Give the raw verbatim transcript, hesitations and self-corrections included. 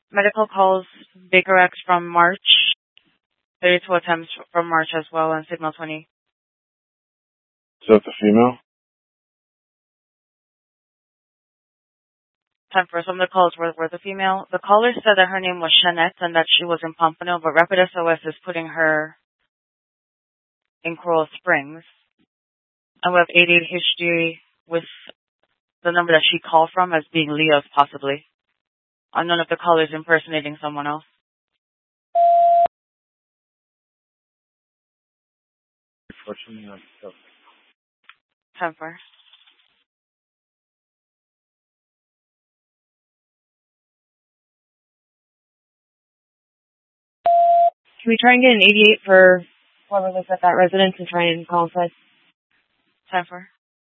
Medical calls Baker X from March. thirty-two attempts from March as well, and Signal twenty. So it's a female? Time for some of the calls were, were the female. The caller said that her name was Shanette and that she was in Pompano, but Rapid S O S is putting her in Coral Springs. And we have eighty-eight history with the number that she called from as being Leah's, possibly. Unknown if the caller is impersonating someone else. Time for. Can we try and get an eighty-eight for whoever lives at that residence and try and call us? Time for.